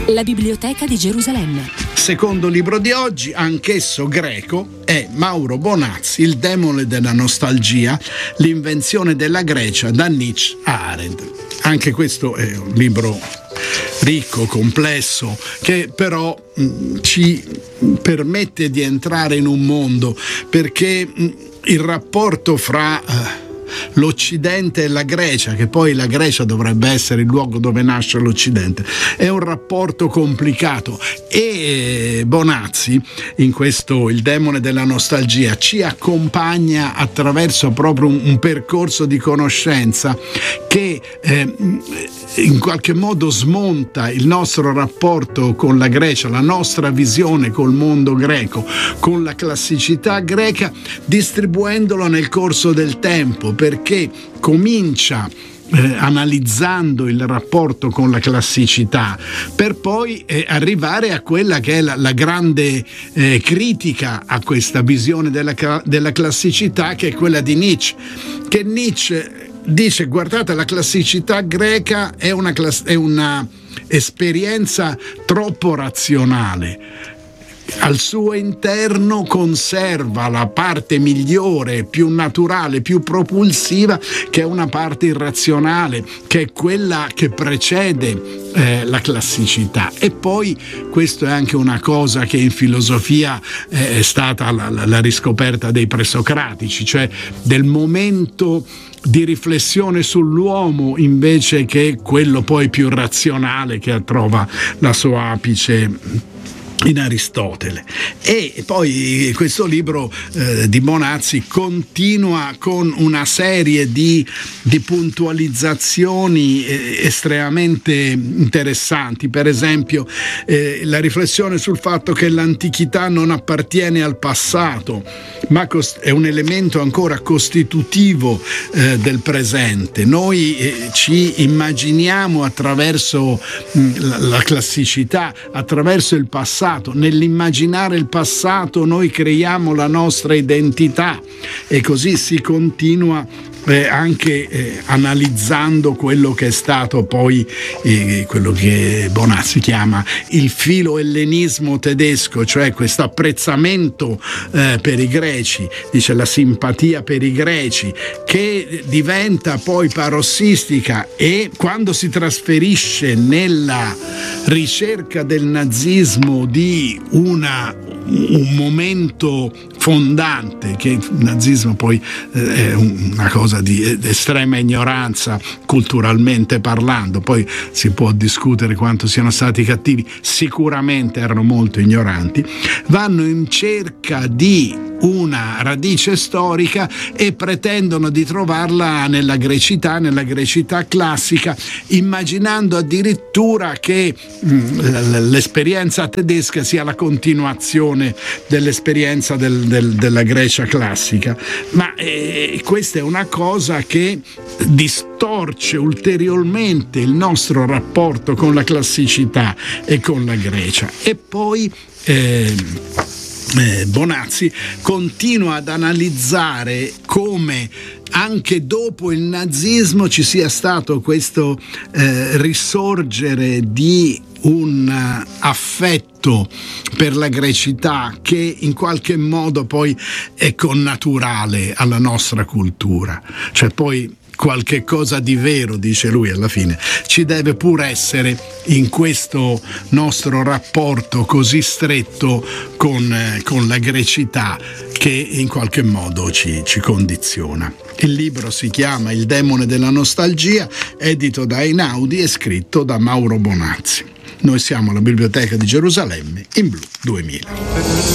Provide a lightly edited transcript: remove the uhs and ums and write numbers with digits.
La Biblioteca di Gerusalemme. Secondo libro di oggi, anch'esso greco, è Mauro Bonazzi, Il demone della nostalgia, l'invenzione della Grecia, da Nietzsche a Arendt. Anche questo è un libro ricco, complesso, che però ci permette di entrare in un mondo, perché il rapporto fra l'Occidente e la Grecia, che poi la Grecia dovrebbe essere il luogo dove nasce l'Occidente, è un rapporto complicato, e Bonazzi in questo Il demone della nostalgia ci accompagna attraverso proprio un percorso di conoscenza che in qualche modo smonta il nostro rapporto con la Grecia, la nostra visione col mondo greco, con la classicità greca, distribuendolo nel corso del tempo, perché comincia analizzando il rapporto con la classicità, per poi arrivare a quella che è la grande critica a questa visione della classicità, che è quella di Nietzsche, che Nietzsche dice: guardate, la classicità greca è una esperienza troppo razionale. Al suo interno conserva la parte migliore, più naturale, più propulsiva, che è una parte irrazionale, che è quella che precede la classicità. E poi questo è anche una cosa che in filosofia è stata la riscoperta dei presocratici, cioè del momento di riflessione sull'uomo invece che quello poi più razionale che trova la sua apice in Aristotele. E poi questo libro di Bonazzi continua con una serie di puntualizzazioni estremamente interessanti. Per esempio la riflessione sul fatto che l'antichità non appartiene al passato, ma è un elemento ancora costitutivo del presente. Noi ci immaginiamo attraverso la classicità, attraverso il passato. Nell'immaginare il passato noi creiamo la nostra identità, e così si continua anche analizzando quello che è stato poi quello che Bonazzi chiama il filo-ellenismo tedesco, cioè questo apprezzamento per i greci, dice la simpatia per i greci, che diventa poi parossistica, e quando si trasferisce nella ricerca del nazismo di un momento fondante, che il nazismo poi è una cosa di estrema ignoranza culturalmente parlando, poi si può discutere quanto siano stati cattivi, sicuramente erano molto ignoranti, vanno in cerca di una radice storica e pretendono di trovarla nella grecità classica, immaginando addirittura che l'esperienza tedesca sia la continuazione dell'esperienza della Grecia classica. Ma questa è una cosa che distorce ulteriormente il nostro rapporto con la classicità e con la Grecia. E poi Bonazzi continua ad analizzare come anche dopo il nazismo ci sia stato questo risorgere di un affetto per la grecità che in qualche modo poi è connaturale alla nostra cultura. Cioè poi qualche cosa di vero, dice lui alla fine, ci deve pur essere in questo nostro rapporto così stretto con la grecità, che in qualche modo ci condiziona. Il libro si chiama Il demone della nostalgia, edito da Einaudi e scritto da Mauro Bonazzi. Noi siamo alla Biblioteca di Gerusalemme in Blu 2000.